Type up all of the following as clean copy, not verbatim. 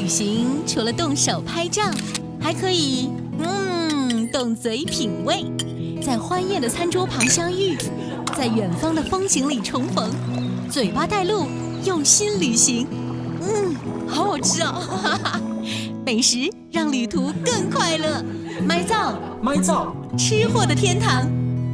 旅行除了动手拍照，还可以动嘴品味，在欢宴的餐桌旁相遇，在远方的风景里重逢，嘴巴带路，用心旅行。好好吃哦！美食让旅途更快乐。麦灶，吃货的天堂。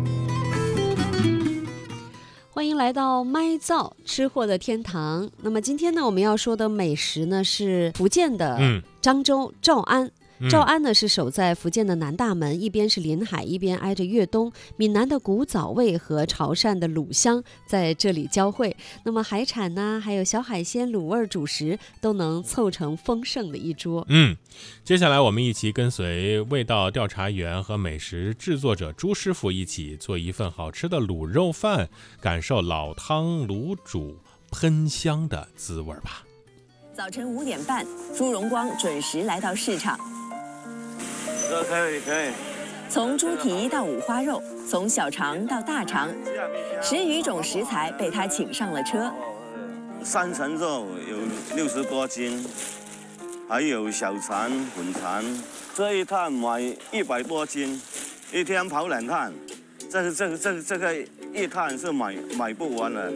欢迎来到麦灶吃货的天堂。那么今天呢，我们要说的美食呢是福建的漳州诏安。诏安呢是守在福建的南大门，一边是临海，一边挨着粤东，闽南的古早味和潮汕的卤香在这里交汇。那么海产呢，还有小海鲜、卤味主食都能凑成丰盛的一桌。 接下来我们一起跟随味道调查员和美食制作者朱师傅一起做一份好吃的卤肉饭，感受老汤卤煮喷香的滋味吧。 早晨5点半，朱荣光准时来到市场。 可以。 从猪蹄到五花肉，从小肠到大肠，10余种食材被他请上了车。 3层肉有60多斤，还有小肠、混肠，这一趟买100多斤，一天跑2趟，这个一趟是买不完了。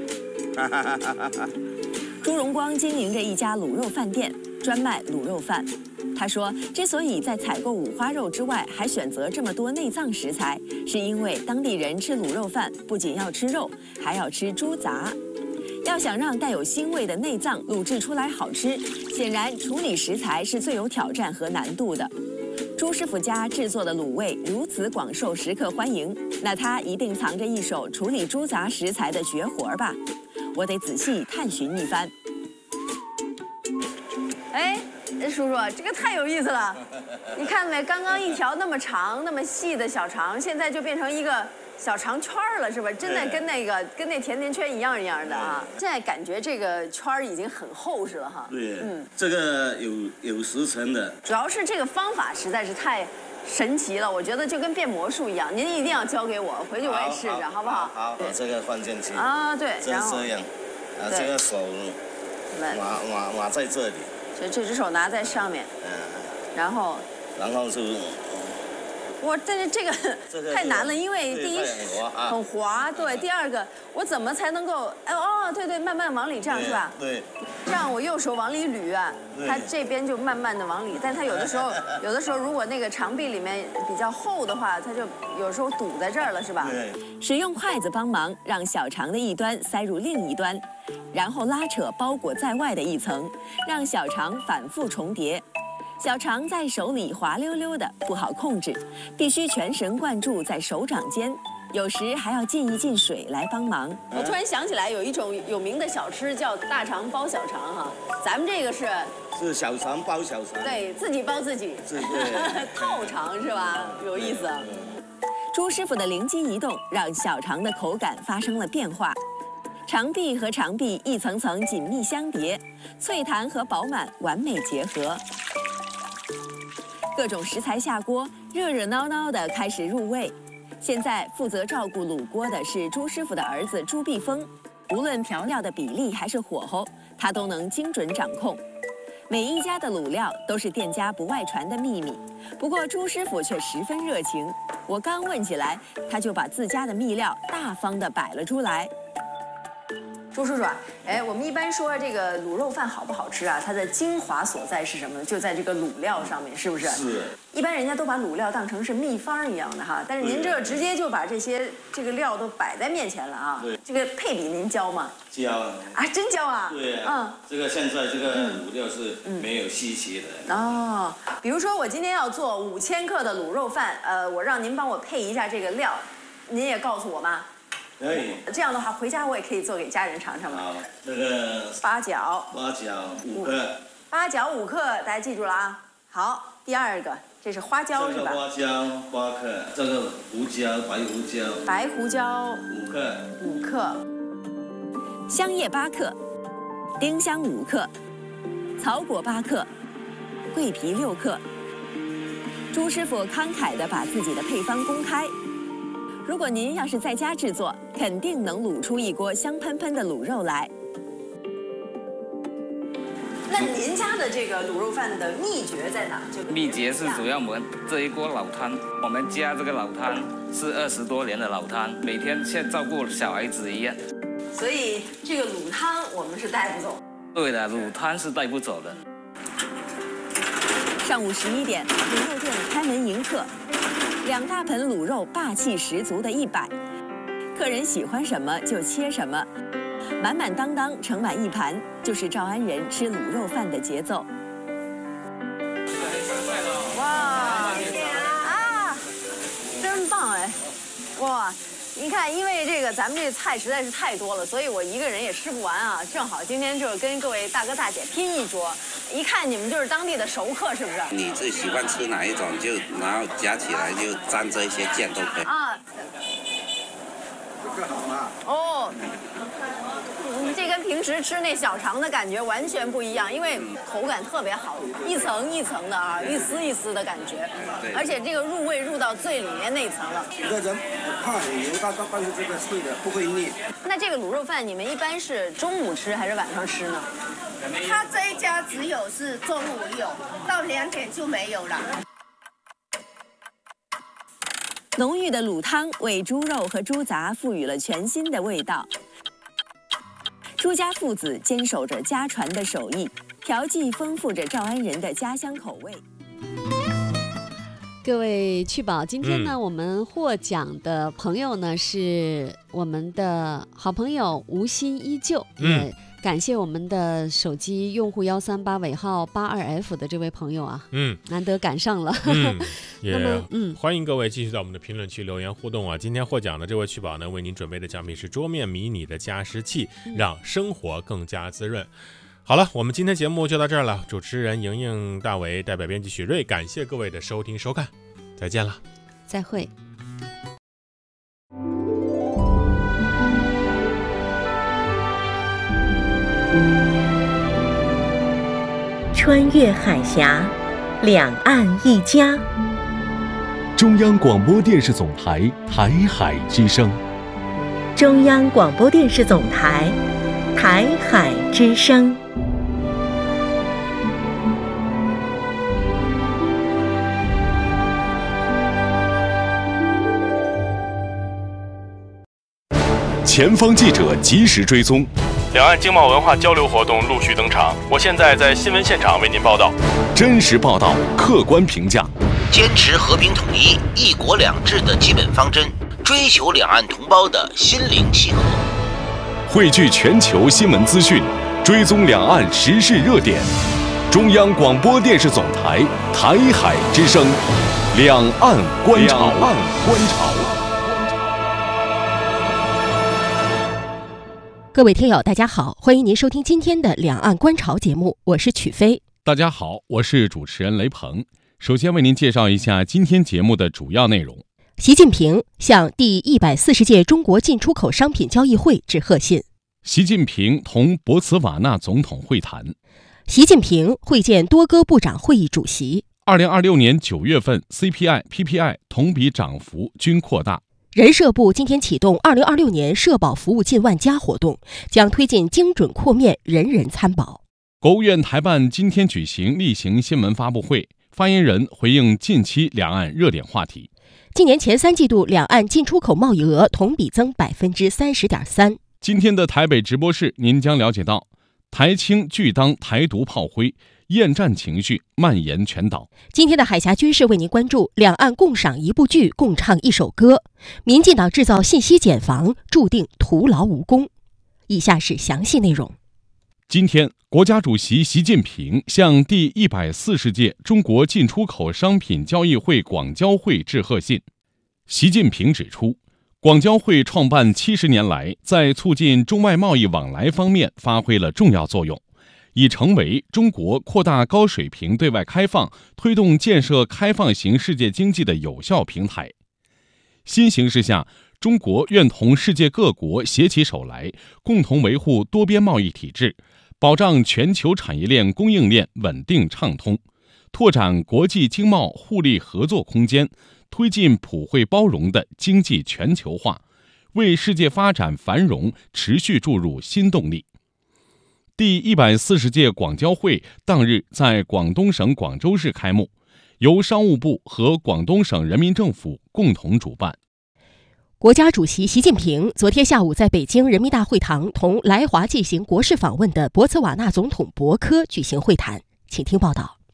朱荣光经营着一家卤肉饭店，专卖卤肉饭。他说，之所以在采购五花肉之外还选择这么多内脏食材，是因为当地人吃卤肉饭不仅要吃肉，还要吃猪杂。要想让带有腥味的内脏卤制出来好吃，显然处理食材是最有挑战和难度的。朱师傅家制作的卤味如此广受食客欢迎，那他一定藏着一手处理猪杂食材的绝活吧？我得仔细探寻一番。 叔叔，这个太有意思了！你看没？刚刚一条那么长、那么细的小肠，现在就变成一个小长圈了，是吧？真的跟那甜甜圈一样的啊！现在感觉这个圈已经很厚实了哈。 对，这个有10层的。 主要是这个方法实在是太神奇了，我觉得就跟变魔术一样。您一定要教给我，回去我也试试，好不好？ 好，把这个放进去啊，对，然后这样，这个手拿在这里。 这只手拿在上面，然后就， 哇，但是这个太难了，因为第一很滑，对，第二个我怎么才能够，对，慢慢往里这样是吧？ 对， 这样我右手往里捋啊，它这边就慢慢的往里，但它有的时候如果那个肠壁里面比较厚的话，它就有时候堵在这儿了，是吧？ 对。 使用筷子帮忙，让小肠的一端塞入另一端，然后拉扯包裹在外的一层，让小肠反复重叠。小肠在手里滑溜溜的，不好控制，必须全神贯注在手掌间，有时还要浸一浸水来帮忙。 我突然想起来，有一种有名的小吃叫大肠包小肠哈，咱们这个是小肠包小肠， 对自己包自己，套肠是吧？有意思。 朱师傅的灵机一动，让小肠的口感发生了变化。肠壁和肠壁一层层紧密相叠，脆弹和饱满完美结合。各种食材下锅，热热闹闹的开始入味。现在负责照顾卤锅的是朱师傅的儿子朱碧峰，无论调料的比例还是火候，他都能精准掌控。每一家的卤料都是店家不外传的秘密，不过朱师傅却十分热情。我刚问起来，他就把自家的秘料大方地摆了出来。 朱叔叔，我们一般说这个卤肉饭好不好吃啊？它的精华所在是什么呢？就在这个卤料上面，是不是？ 是。一般人家都把卤料当成是秘方一样的哈，但是您这直接就把这个料都摆在面前了啊。 对。 这个配比您教吗？ 教啊，真教啊？ 对啊。这个现在这个卤料是没有稀奇的。 哦，比如说我今天要做5000克的卤肉饭，我让您帮我配一下这个料，您也告诉我吗？ 可以。 这样的话，回家我也可以做给家人尝尝嘛。 好，这个八角 5克。 八角5克，大家记住了啊。好，第二个，这是花椒是吧？ 这个花椒8克，这个胡椒，白胡椒 5克， 香叶8克，丁香5克，草果8克，桂皮6克。朱师傅慷慨地把自己的配方公开。如果您要是在家制作，肯定能卤出一锅香喷喷的卤肉来。 那您家的这个卤肉饭的秘诀在哪？ 秘诀是主要我们这一锅老汤，我们家这个老汤是20多年的老汤，每天像照顾小孩子一样。 所以这个卤汤我们是带不走。 对的，卤汤是带不走的。 上午11点，卤肉店开门迎客，2大盆卤肉霸气十足的一摆，客人喜欢什么就切什么，满满当当盛满一盘，就是诏安人吃卤肉饭的节奏。 哇啊，真棒哎！哇，你看，因为这个咱们这菜实在是太多了，所以我一个人也吃不完啊。正好今天就是跟各位大哥大姐拼一桌，一看你们就是当地的熟客，是不是？ 你最喜欢吃哪一种，就然后夹起来就沾这些酱都可以。 啊， 这个好吗？ 哦。这跟平时吃那小肠的感觉完全不一样，因为口感特别好，一层一层的啊，一丝一丝的感觉，而且这个入味入到最里面那层了。 有的人不怕油，但是这个脆的不会腻。 那这个卤肉饭你们一般是中午吃还是晚上吃呢？ 他这一家只有是中午有，到2点就没有了。 浓郁的卤汤为猪肉和猪杂赋予了全新的味道。朱家父子坚守着家传的手艺，调剂丰富着诏安人的家乡口味。 各位趣宝，今天呢，我们获奖的朋友呢是我们的好朋友无心依旧，也感谢我们的手机用户138尾号82F 的这位朋友啊，难得赶上了， 也欢迎各位继续在我们的评论区留言互动啊。今天获奖的这位趣宝呢，为您准备的奖品是桌面迷你的加湿器，让生活更加滋润。好了，我们今天节目就到这儿了。主持人莹莹、大伟，代表编辑许瑞，感谢各位的收听收看，再见了， 再会。 穿越海峡，两岸一家。 中央广播电视总台台海之声。 中央广播电视总台台海之声。 前方记者及时追踪， 两岸经贸文化交流活动陆续登场。我现在在新闻现场为您报道， 真实报道，客观评价， 坚持和平统一、一国两制的基本方针，追求两岸同胞的心灵契合， 汇聚全球新闻资讯，追踪两岸时事热点。中央广播电视总台台海之声，两岸观察。 各位听友大家好，欢迎您收听今天的两岸观潮节目，我是曲飞。 大家好，我是主持人雷鹏。首先为您介绍一下今天节目的主要内容。 习近平向第140届中国进出口商品交易会致贺信。 习近平同博茨瓦纳总统会谈。 习近平会见多哥部长会议主席。 2026年9月份 CPI、PPI 同比涨幅均扩大。 人社部今天启动2026年社保服务近万家活动，将推进精准扩面，人人参保。 国务院台办今天举行例行新闻发布会，发言人回应近期两岸热点话题。 今年前3季度两岸进出口贸易额同比增30.3%。 今天的台北直播室，您将了解到台青拒当台独炮灰，厌战情绪蔓延全岛。 今天的海峡军事为您关注两岸共赏一部剧，共唱一首歌。民进党制造信息茧房，注定徒劳无功。以下是详细内容。 今天，国家主席习近平向第140届中国进出口商品交易会广交会致贺信。习近平指出，广交会创办70年来，在促进中外贸易往来方面发挥了重要作用，已成为中国扩大高水平对外开放、推动建设开放型世界经济的有效平台。新形势下，中国愿同世界各国携起手来，共同维护多边贸易体制，保障全球产业链供应链稳定畅通，拓展国际经贸互利合作空间，推进普惠包容的经济全球化，为世界发展繁荣持续注入新动力。 第140届广交会当日在广东省广州市开幕，由商务部和广东省人民政府共同主办。 国家主席习近平昨天下午在北京人民大会堂同来华进行国事访问的博茨瓦纳总统博科举行会谈，请听报道。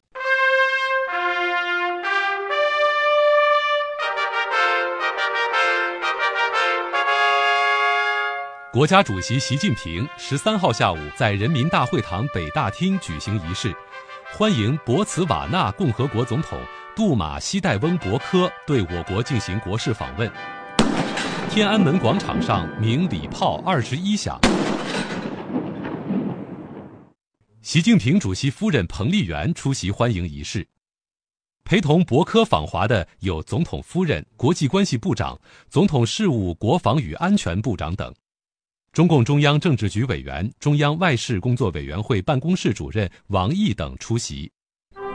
国家主席习近平13号下午在人民大会堂北大厅举行仪式，欢迎博茨瓦纳共和国总统杜马西代翁博科对我国进行国事访问。天安门广场上鸣礼炮21响。习近平主席夫人彭丽媛出席欢迎仪式。陪同博科访华的有总统夫人、国际关系部长、总统事务国防与安全部长等。中共中央政治局委员、中央外事工作委员会办公室主任王毅等出席。